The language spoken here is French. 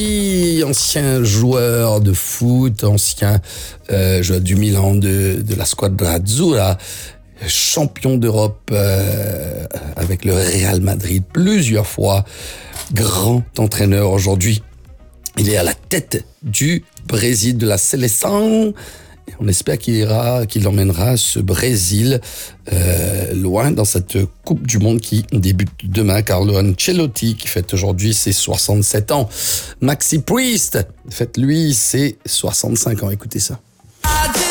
Ancien joueur de foot, ancien joueur du Milan de la Squadra Azzurra, champion d'Europe avec le Real Madrid plusieurs fois, grand entraîneur aujourd'hui. Il est à la tête du Brésil de la Seleção. On espère qu'il emmènera ce Brésil loin dans cette Coupe du Monde qui débute demain. Carlo Ancelotti qui fête aujourd'hui ses 67 ans. Maxi Priest fête lui ses 65 ans. Écoutez ça.